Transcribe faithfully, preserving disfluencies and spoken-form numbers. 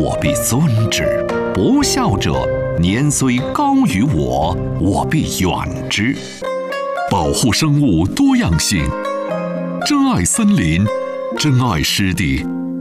我必尊之；不孝者，年虽高于我，我必远之。保护生物多样性，珍爱森林，珍爱湿地，